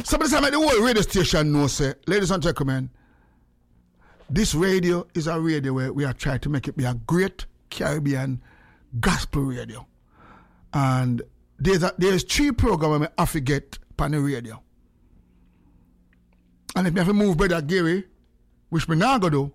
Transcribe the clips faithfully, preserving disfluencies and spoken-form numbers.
Somebody say, the whole radio station knows, say, ladies and gentlemen, this radio is a radio where we are trying to make it be a great Caribbean gospel radio. And there's a, there's three programs I have to get on the radio. And if I have to move Brother Gary, which me now go do,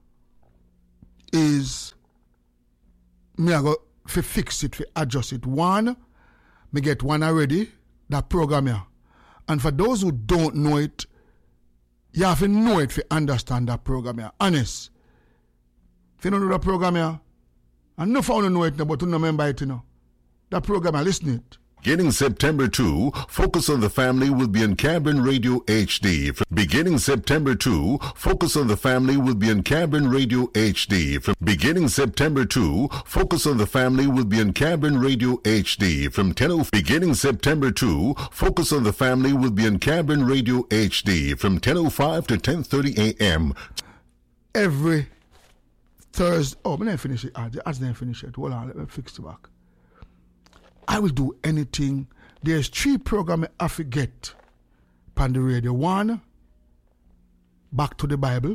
is me I go to fix it, to adjust it. One, me get one already, that program here. And for those who don't know it, you have to know it to understand that program here. Honest. If you don't know that program here, and no one know it, but you don't remember it, you know. That program here, listen it. Beginning September second, Focus on the Family will be on Cameron Radio H D. Beginning September second, Focus on the Family will be on Cameron Radio H D. From beginning September second, Focus on the Family will be on Cameron Radio H D. From ten oh beginning September second, Focus on the Family will be on Cameron Radio H D from ten oh five to ten thirty a.m. Every Thursday. Oh, I didn't finish it. I didn't finish it. Hold on, let me fix it back. I will do anything. There's three programs I forget on the radio. One, Back to the Bible.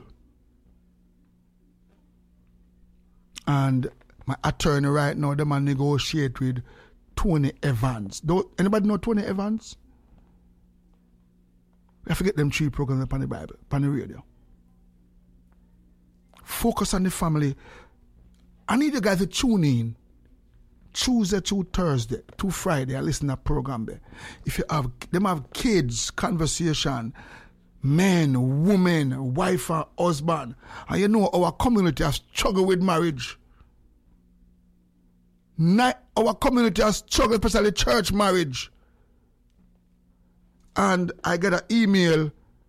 And my attorney right now, the man negotiate with Tony Evans. Don't anybody know Tony Evans? I forget them three programs on the Bible, on the radio. Focus on the Family. I need you guys to tune in. Tuesday to Thursday, to Friday, I listen to a program there. If you have them have kids, conversation, men, women, wife and husband, and you know our community has struggled with marriage. Ni- our community has struggled, especially church marriage. And I get an email,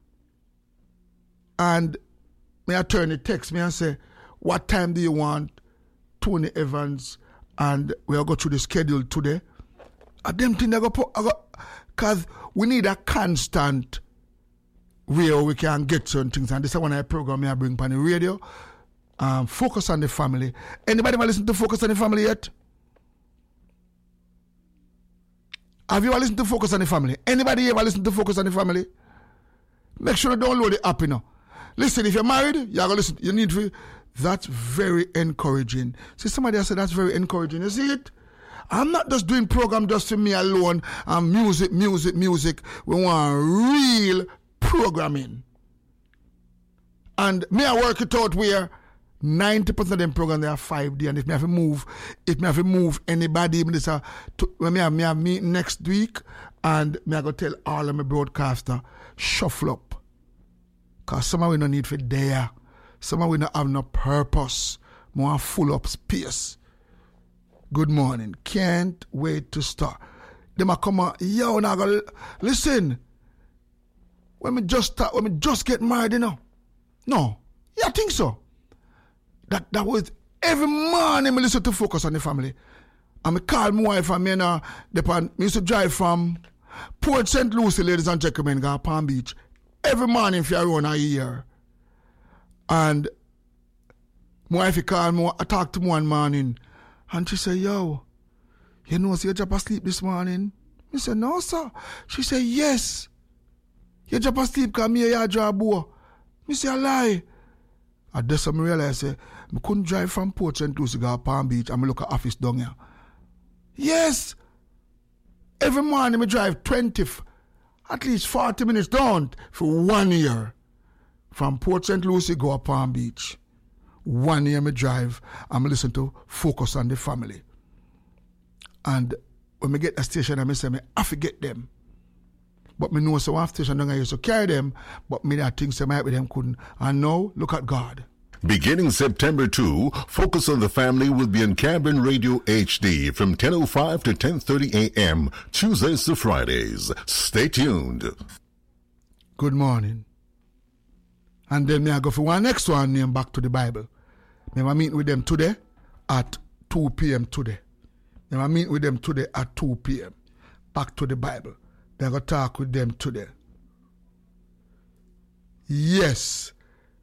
and my attorney text me and say, what time do you want Tony Evans? And we'll go through the schedule today. And them things I go put, because we need a constant way where we can get certain things. And this is one of the program I bring on the radio. Um, Focus on the Family. Anybody ever listen to Focus on the Family yet? Have you ever listened to Focus on the Family? Anybody ever listen to Focus on the Family? Make sure you download the app, you know. Listen, if you're married, you're going to listen. You need to. That's very encouraging. See, somebody else said that's very encouraging. You see it? I'm not just doing program just for me alone and music, music, music. We want real programming. And me, I work it out where ninety percent of them program they are five D. And if me have to move, if me have to move anybody, even this, uh, to, when me have, me have meeting next week, and me I go tell all of my broadcaster, shuffle up. Because some of we don't need for there. Some of we don't have no purpose. More full up space. Good morning. Can't wait to start. Them a come on, yo, now go listen. When we just start, when we just get married, you know. No. Yeah, I think so. That that was every morning I listen to Focus on the Family. And I call my wife and me and uh, I used to drive from Port Saint Lucie, ladies and gentlemen, go Palm Beach. Every morning for around a year. And my wife called me, I talked to me one morning, and she said, yo, you know, so you drop asleep this morning? I said, no, sir. She said, yes. You drop asleep because me you draw a bow. I said, I lie. And that's when I realized, I couldn't drive from Port Saint Lucie to Palm Beach and I look at office down here. Yes. Every morning I drive twenty, at least forty minutes down for one year. From Port Saint Lucie, go to Palm Beach. One year I drive, and I listen to Focus on the Family. And when I get a station, I say, I have to get them. But I know so one station I used to carry them, but me that things I might be them couldn't. And now, look at God. Beginning September second, Focus on the Family will be on Cameron Radio H D from ten oh five to ten thirty a.m. Tuesdays to Fridays. Stay tuned. Good morning. And then me I go for one next one named Back to the Bible. Me I meet with them today at two p.m. today. Me I meet with them today at two p.m. Back to the Bible. Then I go talk with them today. Yes.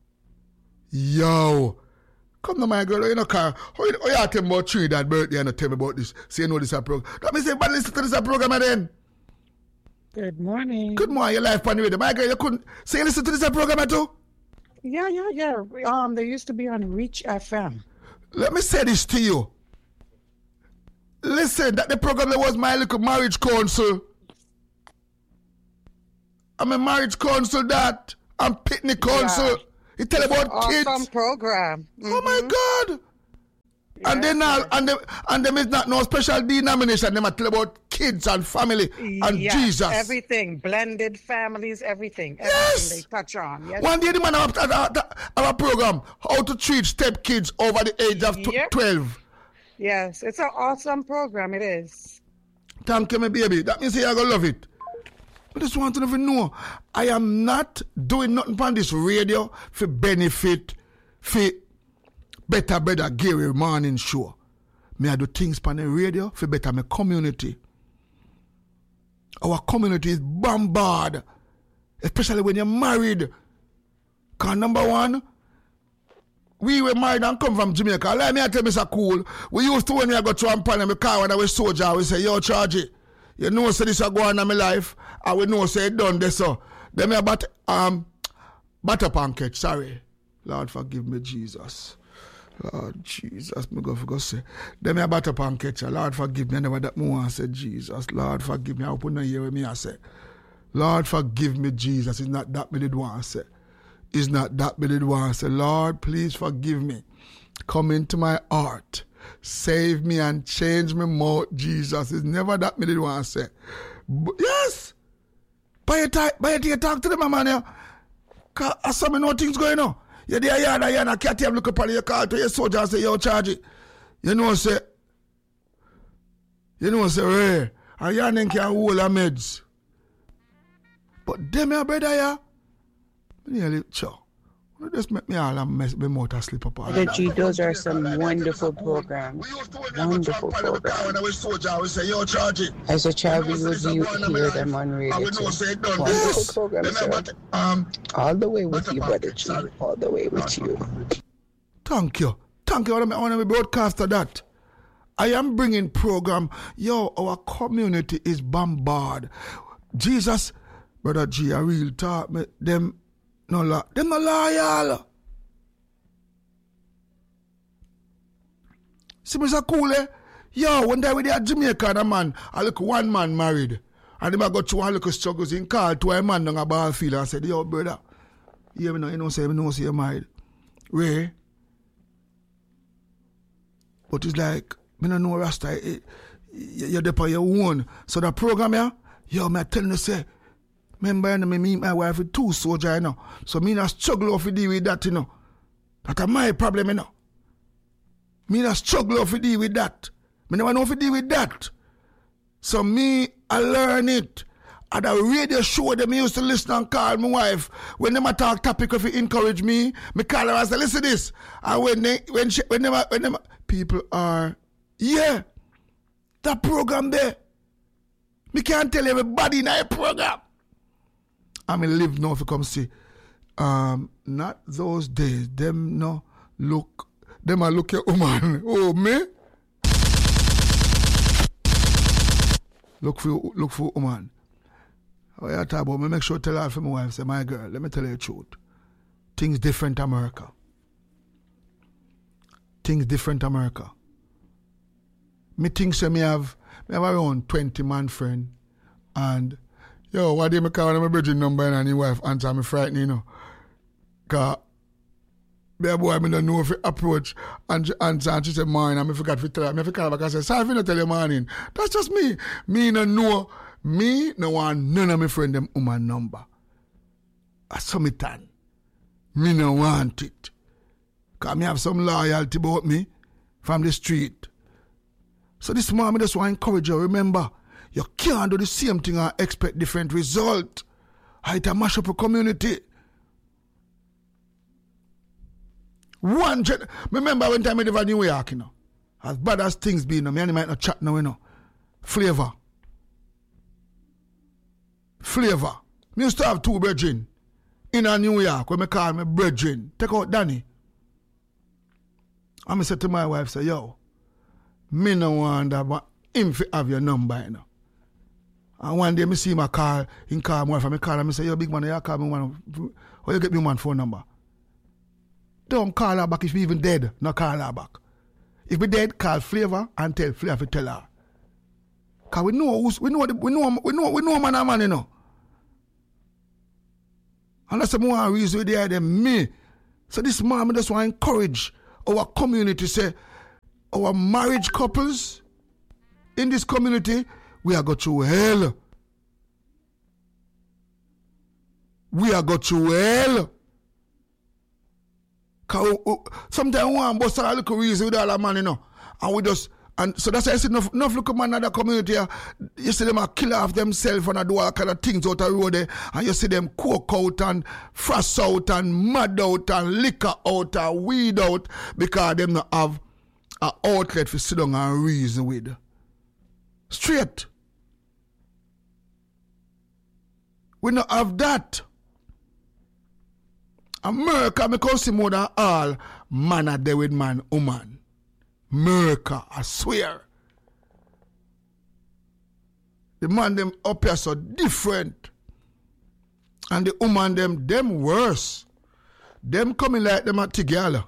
Yo. Come to my girl, you know, car. How you, how you tell me about Trinidad birthday and tell me about this? Say, you know, this is a program. Don't me say, but listen to this a program then. Good morning. Good morning, your life on the radio. My girl, you couldn't say you listen to this program too? Yeah, yeah, yeah. Um, they used to be on Reach F M. Let me say this to you. Listen, that the program that was my little marriage counsel. I'm a marriage counsel that. I'm picnic counsel. Yeah. You tell it's about awesome kids. Awesome program. Mm-hmm. Oh my God. Yes, and then now, and them, and them is not no special denomination. Them are tell about kids and family and yes, Jesus. Everything, blended families, everything. Everything yes. they touch on. Yes. One day the man have, have, have, have a program how to treat step kids over the age of yep. twelve. Yes, it's an awesome program. It is. Thank you, my baby. That means you're gonna love it. I just want to know, I am not doing nothing on this radio for benefit, for better, better Gary morning show. Me I do things on the radio for better my community. Our community is bombarded, especially when you're married. Because number one, we were married and come from Jamaica. Let me tell you, Mister Cool. We used to, when we go to a pan in my car when I was soldier, we say, yo, Chargy, you know, say this is going on in my life. I will know, say it done this, so. Then me about, um, butter pancake, sorry. Lord, forgive me, Jesus. Lord, Jesus, me go for go say. Then me butter pancake, Lord, forgive me. I never that more say, Jesus. Lord, forgive me. I open the ear with me, I say. Lord, forgive me, Jesus. It's not that me did want to say. It's not that me did want to say. Lord, please forgive me. Come into my heart. Save me and change me more, Jesus. It's never that me did want to say. But yes. By the time you talk to the man here, because I saw me know things going on. You're there, you're there, you're there, can't even look up on your car to your soldier and say, yo, Chargy. You know, say, you know, say, Ray, and you ain't can hold a meds. But them, your brother, yeah, nearly, sure. Just make me all and mess me mouth and slip up. Brother G, those are some wonderful programs. Wonderful programs. As a child, we would hear them on radio too. Wonderful programs, sir. All the way with you, Brother G. All the way with you. Thank you. Thank you. I want to broadcast that. I am bringing program. Yo, our community is bombarded. Jesus, Brother G, a real talk. Them. No, la, them no loyal. See, Mister Cool, eh? Yo, one day with the Jamaican a man, I look one man married. And them I got two one little struggles in call to a man on a ball field and said, yo, brother, you know, you know, say, you know, say you're married. Ray. But it's like, I don't know, Rasta, it, you're there for your own. So the program, yeah, yo, me telling you, say, remember, me meet my wife with two soldiers, you know. So me not struggle to deal with that, you know. That's my problem, you know. Me not struggle to deal with that. Me never know to deal with that. So me, I learn it. At a radio show, them used to listen and call my wife. When them talk topic, if you encourage me, me call her and say, listen this. And when they, when she, when them, when them, people are, yeah, that program there. Me can't tell everybody in that program. I mean, live now if you come see. Um, not those days. Them no look. Them a look at woman. Oh, me? Look for look for woman. Oh, yeah, talk about me. Make sure tell her for my wife. Say, my girl, let me tell you the truth. Things different America. Things different America. Me think say me have me have around twenty man friend and yo, why do you call my bridging number and your wife answer me frightening, you know? Because me boy, I don't know if you approach and she answer and she said morning and I forgot to tell her. I forgot back and say, sorry if you don't tell you morning. That's just me. Me no know. Me no want none of my friend them woman number. I saw me tan. Me no want it. Because me have some loyalty about me from the street. So this morning I just want to encourage you, remember, you can't do the same thing and expect different result. I had to mash up a community. One gen- remember when time I live in New York, you know. As bad as things be, you know, me and might not chat now, you know. Flavor. Flavor. Me used to have two brethren in a New York when I call me brethren. Take out Danny. And I said to my wife, say, yo, me no want that, but him fi have your number, you know. And one day, I see my call, in call my wife, and I call and I say, yo, big man, you call me, man. Where you get me one phone number? Don't call her back if you even dead. No call her back. If we dead, call Flavor and tell Flavor to tell her. Cause we know who's, we know the, we know we know we know man and man, you know. Unless some more reason they are them me. So this man, I just want to encourage our community, say our marriage couples in this community, we are go through hell. We are go through hell. Cause sometimes we want to bust a little reason with all that man, you know. And we just, and so that's why I see enough, enough look man in the community. You see them a kill off themselves and do all kind of things out the road there. And you see them coke out and frost out and mud out and liquor out and weed out because them not have an outlet for sit down and reason with. Straight. We don't have that. America, because see more than all man are there with man, woman. America, I swear. The man them up here so different. And the woman them, them worse. Them coming like them at together.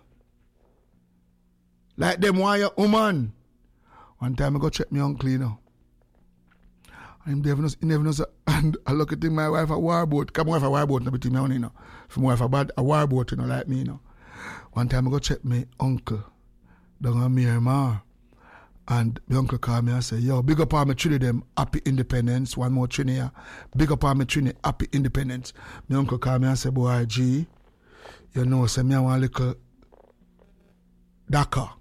Like them wire woman. One time I go check my uncle, you know. And he never knows, and I look at him, my wife a warboat. Come my wife a warboat, not between me, you know. For my wife a bad a warboat, you know, like me, you know. One time I go check my uncle down on Miramar. And my uncle called me and said, yo, big up on me Trini them, happy independence. One more Trini here. Big up on me Trini, happy independence. My uncle called me and said, boy, G, you know, say me I want a little Dakar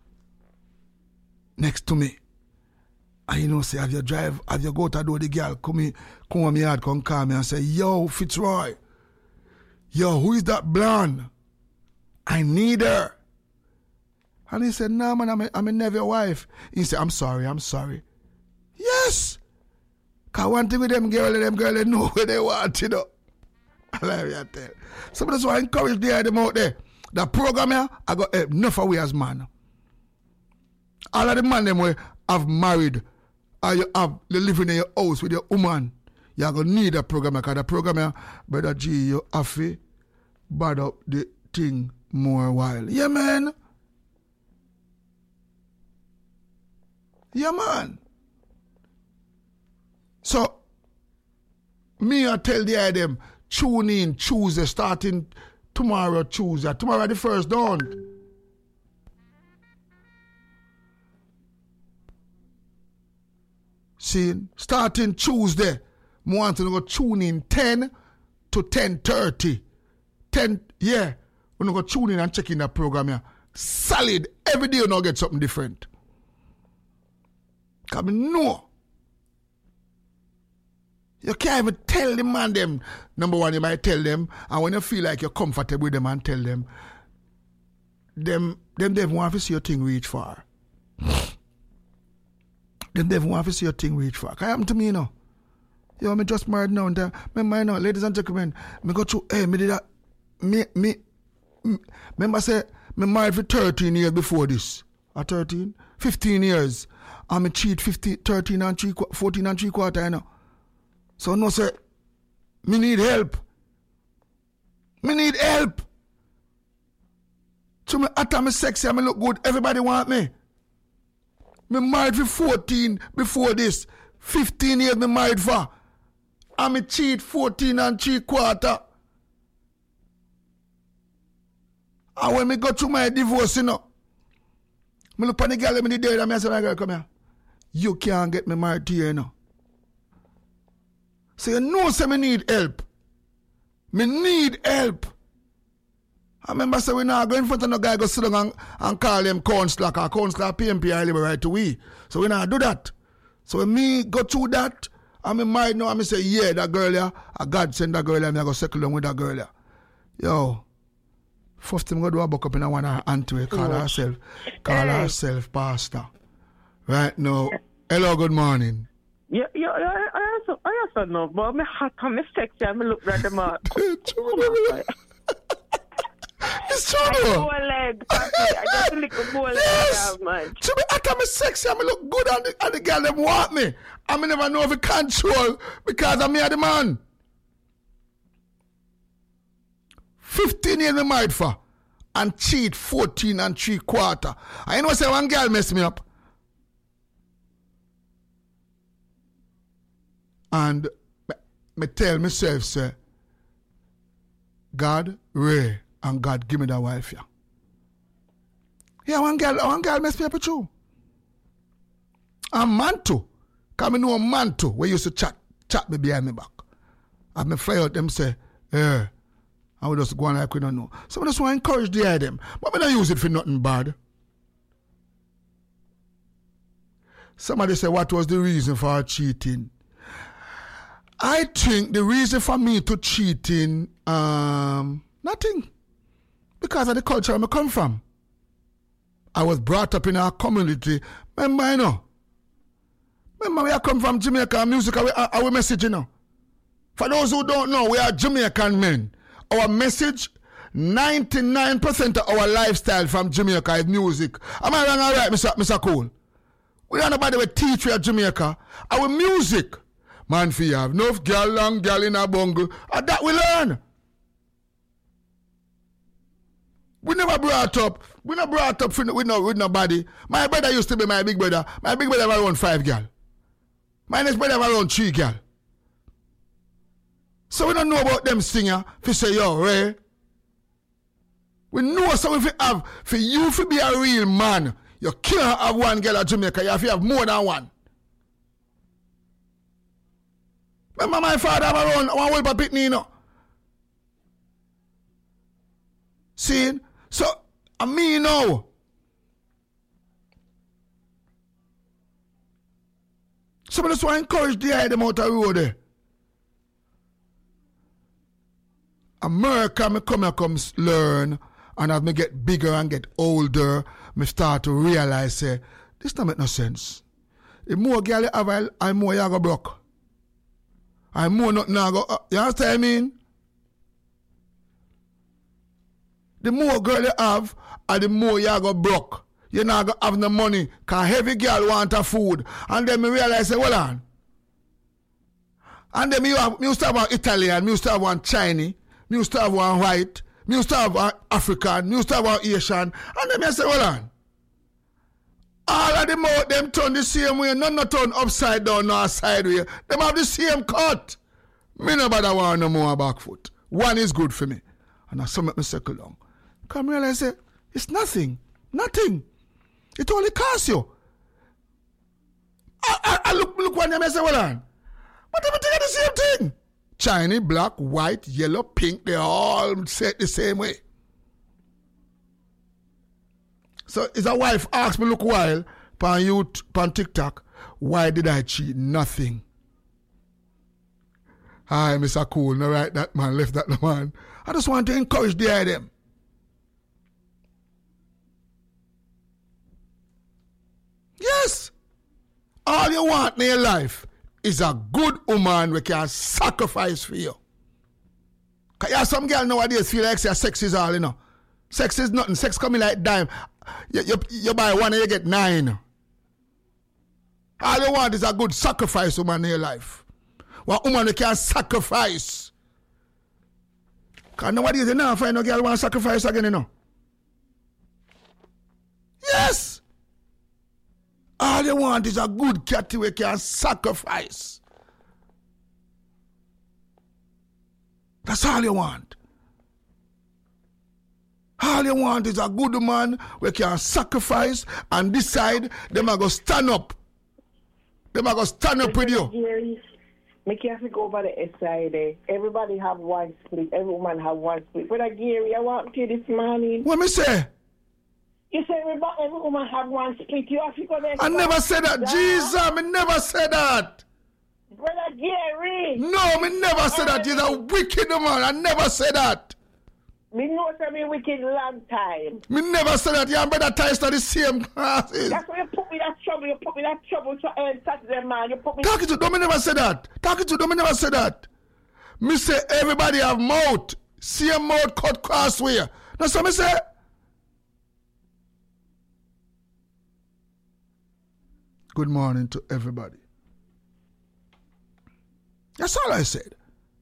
next to me. And you know, say, have you drive, have you go to do the girl, come in, come on me yard, come call me and say, yo, Fitzroy, yo, who is that blonde? I need her. And he said, no, man, I'm a, I'm a never wife. He said, I'm sorry, I'm sorry. Yes. Because one thing with them girls, them girls, they know where they want, you know. I love you, I tell you. So that's why I encourage them out there. The program here, I got help enough of we as man. All of the man them way have married, or you have you living in your house with your woman, you're going to need a program because the program here, Brother G, you have to bad up the thing more while. Yeah, man. Yeah, man. So, me I tell the them, tune in Tuesday, starting tomorrow, Tuesday. Tomorrow the first dawn. See, starting Tuesday, I want to go tune in ten to ten thirty. ten, yeah. We're going to go tune in and check in that program here. Solid. Every day you're going to get something different. Because I know. You can't even tell the man them. Number one, you might tell them. And when you feel like you're comfortable with them and tell them, them, them, they want to see your thing reach far. Them never want to see your thing reach far. Can happen to me, you know. Yo, me just married now and then. Remember, you know, ladies and gentlemen, me go through, hey, me did that, me, me, me remember I say, me married for thirteen years before this. At thirteen? fifteen years. And me cheat fifteen, thirteen and three, fourteen and three quarter, you know. So no say, me need help. Me need help. So me, after me sexy and me look good, everybody want me. Me married for fourteen before this. fifteen years me married for. And me cheat fourteen and three quarter. And when me go through my divorce, you know, me look on the girl in the day and I say, my girl, come here. You can't get me married to you, you know. So you know, say me need help. Me need help. I remember say we not go in front of no guy go sit down and, and call them counselor, because counselor P M P I live right to we. So we not do that. So when me go through that, and me married now, and me say, yeah, that girl here, a God send that girl here, and I go settle down with that girl here. Yo, first thing we go do a buck up in a one auntie, call mm. herself, call hey. herself pastor. Right now, hello, good morning. Yeah, yeah, I, I also, I also know, but me hot and me sexy, and me look like the man. It's true though. Bow leg, papi. I just a little bow leg, Yes. man. To me, I tell me sexy, I me look good and the, and the girl them want me. I me never know if it control because I'm here the man. fifteen years me married for and cheat fourteen and three quarter. I know say one girl mess me up. And me, me tell myself, say, God, Ray, and God give me that wife, yeah. Yeah, one girl, one girl mess me up with you. And man too. Because I know a man too, where used to chat, chat me behind me back. And me fly out them say, yeah, I would just go on like we don't know. So I just want to encourage the eye them. But I don't use it for nothing bad. Somebody say, what was the reason for her cheating? I think the reason for me to cheating, um, nothing. Because of the culture I come from. I was brought up in our community. Remember, you know? Remember, we are come from Jamaica music, our, our message, you know? For those who don't know, we are Jamaican men. Our message, ninety-nine percent of our lifestyle from Jamaica is music. Am I wrong or right, Mister Mister Cole? We don't know nobody will teach you at Jamaica. Our music. Man, for you have enough girl, long girl in a bungle. And that we learn. We never brought up. We never brought up with, no, with nobody. My brother used to be my big brother. My big brother around five girl. My next brother around three girl. So we don't know about them singer. If you say, yo, Ray. We know so if you have, for you to be a real man, you can't have one girl at Jamaica. You have to have more than one. Remember my father have around one whole Pitney, you know. See? So, I mean now. So I just want to encourage the eye them out of the road there. America, me come here, come learn, and as me get bigger and get older, me start to realize, say, this don't make no sense. The more girl you have, the more you go broke. And more not now go, uh, you understand what I mean? The more girl you have, and the more you go broke. You not go have no money, because heavy girl want a food. And then me realize, say, hold on. And then me, have, me used to have one Italian, me used to have one Chinese, me used to have one white, me used to have one African, me used to have one Asian. And then me say, hold on. All of them out, them turn the same way, none not turn upside down nor sideways. Them have the same cut. Me nobody want no more back foot. One is good for me. And I some make me circle down. Come realize say, it's nothing. Nothing. It only costs you. I, I, I look look one them and say, hold on. But everything are the same thing. Chinese, black, white, yellow, pink, they all set the same way. So his wife asked me, look while, pan you pan TikTok, why did I cheat? Nothing. Hi, Mister Cool, no right that man, left that man. I just want to encourage the item. Yes. All you want in your life is a good woman who can sacrifice for you. Because you have some girl nowadays feel like say sex is all, you know. Sex is nothing. Sex coming like dime. You, you, you buy one and you get nine. All you want is a good sacrifice woman in your life. One woman who can sacrifice. Because nowadays you never find no girl who want to sacrifice again, you know. Yes. All you want is a good cat who can sacrifice. That's all you want. All you want is a good man who can sacrifice and decide them are going to stand up. Them are going to stand up with you. Gary, me have to go over the S I D. Everybody have one split. Every woman have one split. But Gary, I want to you this morning. What me say? You say every, every woman have one split. You have to go there. I never said that. Jesus, I never said that. Brother Gary. No, me never said that. You're a wicked man. I never said that. Me know some me wicked long time. Me never said that. Your brother ties to the same classes. That's why you put me that trouble. You put me that trouble to earn Saturday, man. You put me. Talking to them, me never said that. Talking to them, me never said that. Me say everybody have mouth. Same mouth cut crossway. That's what I say. Good morning to everybody. That's all I said.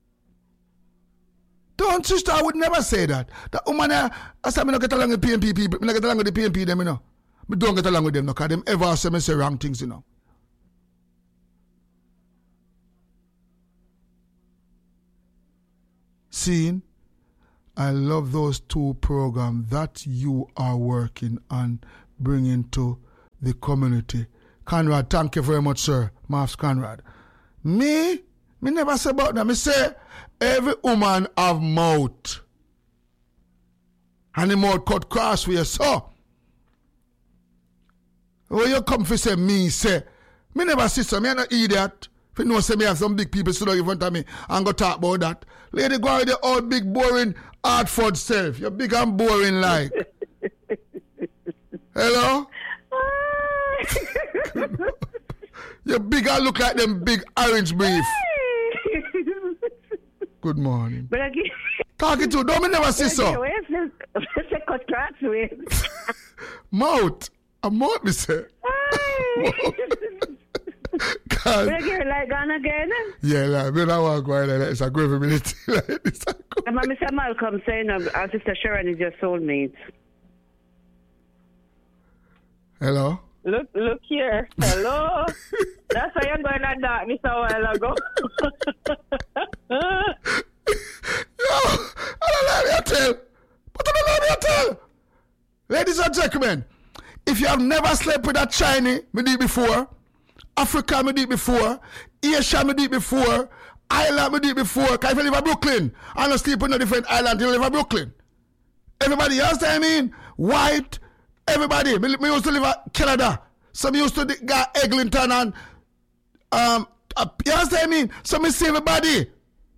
Don't, sister, I would never say that. The woman, uh, I said, I don't get along with P M P people. I don't get along with the P M P them, you know. I don't get along with them, no, because them ever say me say wrong things, you know. Seeing, I love those two programs that you are working on bringing to the community. Conrad, thank you very much, sir. Marv's Conrad. Me, me never say about that. Me say, every woman have mouth. And the mouth cut crossways, so. When you come for say me, say, me never sister, me not idiot. If you know say me have some big people sitting in front of me and go talk about that. Lady, go with the old big boring Hartford self. You're big and boring like. Hello? You're big and look like them big orange brief. Good morning. But again, talking to, don't me never say so. Mouth. A mouth, me say. God. But again, like gone again? Yeah, like, me not want to go like that. It's a great humility. Like, it's a good... And Mister Malcolm saying uh, our sister Sharon is your soulmate. Hello? Look, look here. Hello. That's why you're going like that, Mister a while ago. Yo, I don't know what you tell. But I don't know what you tell. Ladies and gentlemen, if you have never slept with a Chinese, me did before. Africa, me did before. Asia, me did before. Ireland, me did before. Because if you live in Brooklyn, I don't sleep in a different island, you live in Brooklyn. Everybody else, I mean, white, everybody. Me, me used to live in Canada. Some used to go Eglinton and, um, uh, you know what I mean? So me see everybody.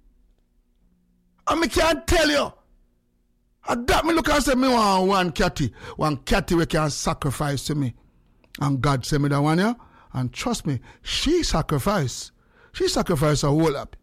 And me can't tell you. And that me look and say, me want one catty. One catty we can sacrifice to me. And God send me that one, yeah? And trust me, she sacrificed. She sacrificed a whole lot.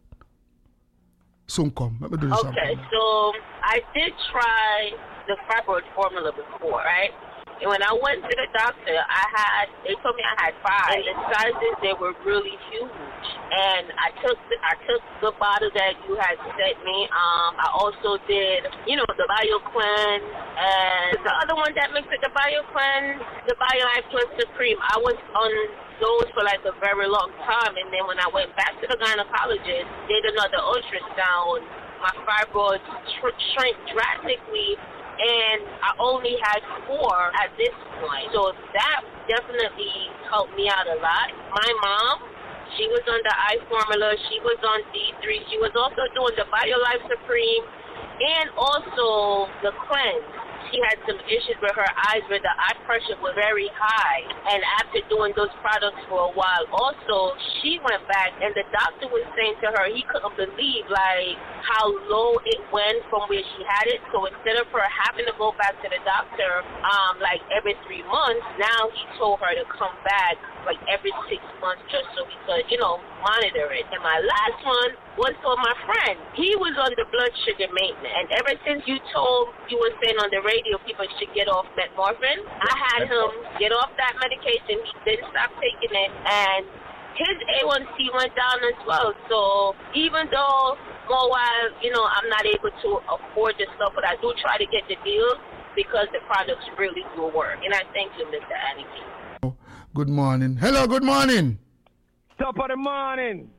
Soon come. Let me do this. Okay, something. So I did try the fibroid formula before, right? And when I went to the doctor, I had, they told me I had five. And the sizes, they were really huge. And I took the, I took the bottle that you had sent me. Um, I also did, you know, the BioCleanse and the other one that mixed with the BioCleanse, the BioLife Plus Supreme. I was on those for like a very long time. And then when I went back to the gynecologist, did another ultrasound, my fibroids tr- shrank drastically. And I only had four at this point. So that definitely helped me out a lot. My mom, she was on the eye formula. She was on D three. She was also doing the BioLife Supreme and also the cleanse. She had some issues with her eyes where the eye pressure was very high. And after doing those products for a while, also, she went back and the doctor was saying to her he couldn't believe, like, how low it went from where she had it. So instead of her having to go back to the doctor, um, like, every three months, now he told her to come back, like, every six months just so we could, you know, monitor it. And my last one was for my friend. He was on the blood sugar maintenance. And ever since you told, you were saying on the radio, people should get off metformin, I had him get off that medication. He didn't stop taking it. And his A one C went down as well. So even though, for a while, you know, I'm not able to afford this stuff, but I do try to get the deal because the products really do work. And I thank you, Mister Aniki. Good morning. Hello, good morning. Top of the morning.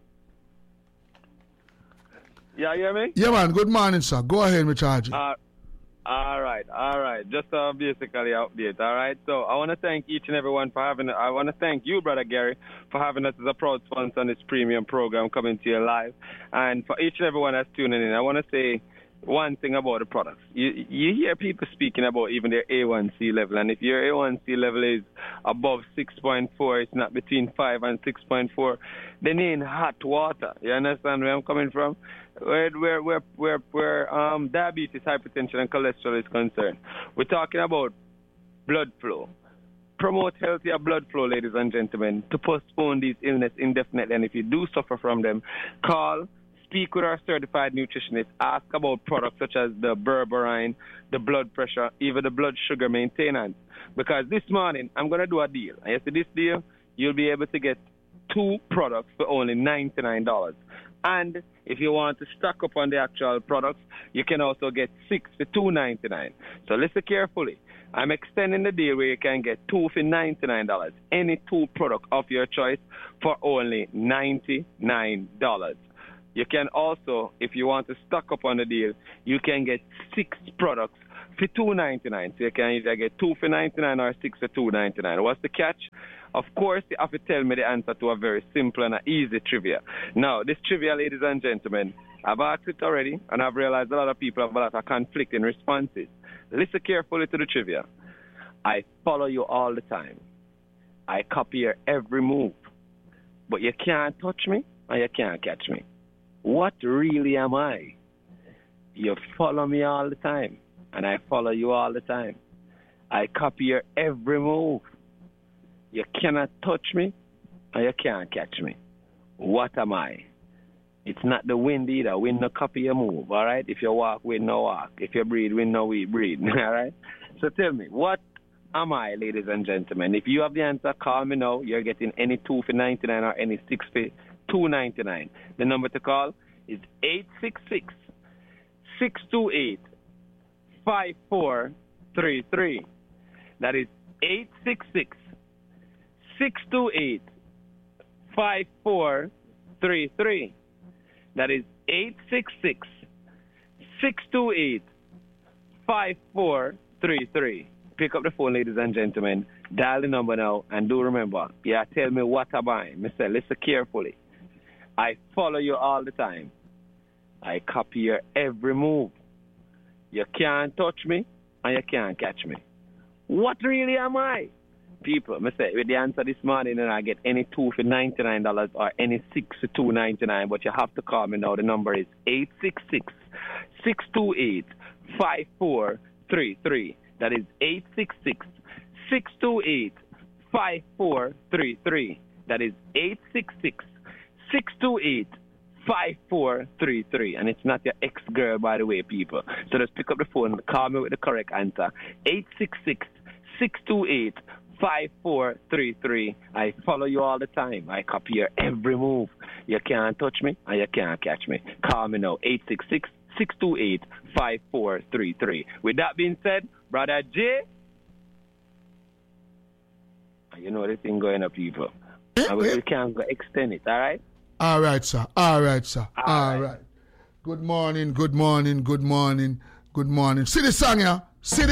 Yeah, you hear me? Yeah, man. Good morning, sir. Go ahead, me charge you. Uh, all right, all right. Just uh, basically update, all right? So I want to thank each and everyone for having, I want to thank you, Brother Gary, for having us as a proud sponsor on this premium program coming to you live. And for each and everyone that's tuning in, I want to say one thing about the products. You you hear people speaking about even their A one C level, and if your A one C level is above six point four, it's not between five and six point four, then you're in hot water. You understand where I'm coming from? Where where where where, where um diabetes, hypertension, and cholesterol is concerned. We're talking about blood flow. Promote healthier blood flow, ladies and gentlemen, to postpone these illnesses indefinitely. And if you do suffer from them, call, speak with our certified nutritionist, ask about products such as the berberine, the blood pressure, even the blood sugar maintenance. Because this morning, I'm going to do a deal. And you see this deal, you'll be able to get two products for only ninety-nine dollars. And if you want to stock up on the actual products, you can also get six for two ninety-nine. So listen carefully. I'm extending the deal where you can get two for ninety-nine dollars. Any two product of your choice for only ninety-nine dollars. You can also, if you want to stock up on the deal, you can get six products for two ninety-nine. So you can either get two for ninety-nine or six for two ninety-nine. What's the catch? Of course, you have to tell me the answer to a very simple and easy trivia. Now, this trivia, ladies and gentlemen, I've asked it already, and I've realized a lot of people have a lot of conflicting responses. Listen carefully to the trivia. I follow you all the time. I copy your every move. But you can't touch me, and you can't catch me. What really am I? You follow me all the time, and I follow you all the time. I copy your every move. You cannot touch me, and you can't catch me. What am I? It's not the wind either. Wind no copy your move, all right? If you walk, wind no walk. If you breathe, wind no we breathe, all right? So tell me, what am I, ladies and gentlemen? If you have the answer, call me now. You're getting any two for ninety-nine or any six for two ninety-nine. The number to call is eight six six, six two eight, five four three three. That is eight six six, six two eight, five four three three. That is eight six six, six two eight, five four three three. Pick up the phone, ladies and gentlemen. Dial the number now, and do remember, yeah, tell me what am I. Mister Listen carefully. I follow you all the time. I copy your every move. You can't touch me, and you can't catch me. What really am I? People, I say, with the answer this morning, and I get any two for ninety-nine dollars or any six for two ninety-nine, but you have to call me now. The number is eight six six, six two eight, five four three three. That is eight six six, six two eight, five four three three. That is eight six six, six two eight, five four three three. And it's not your ex-girl, by the way, people. So just pick up the phone and call me with the correct answer. eight six six, six two eight, five four three three. I follow you all the time. I copy your every move. You can't touch me and you can't catch me. Call me now, eight six six, six two eight, five four three three. With that being said, Brother J, you know the thing going up, people. And we can't go extend it, all right? All right, sir. All right, sir. All, all right. right. Good morning, good morning, good morning, good morning. See the song, yeah? See the